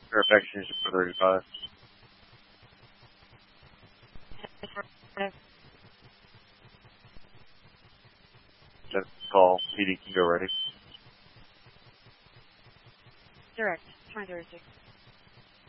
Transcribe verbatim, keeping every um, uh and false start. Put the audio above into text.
Fairfax Unit four thirty-five. Just call. P D can go ready. Direct. twenty thirty-six.